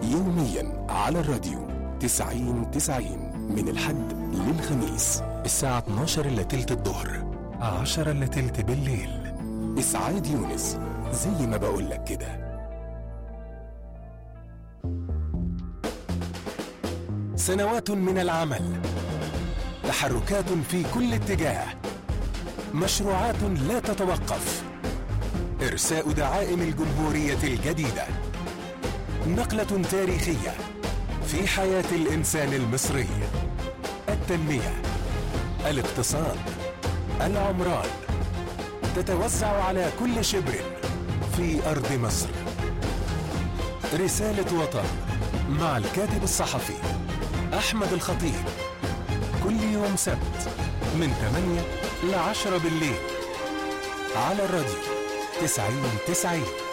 يوميا على الراديو 90 من الحد للخميس الساعة 12 إلا تلت الظهر 10 إلا تلت بالليل. إسعاد يونس زي ما بقولك كده. سنوات من العمل، تحركات في كل اتجاه، مشروعات لا تتوقف، إرساء دعائم الجمهورية الجديدة، نقلة تاريخية في حياة الإنسان المصري، التنمية، الاقتصاد، العمران، تتوزع على كل شبر في أرض مصر. رسالة وطن مع الكاتب الصحفي أحمد الخطيب، كل يوم سبت من 8 ل 10 بالليل على الراديو 90.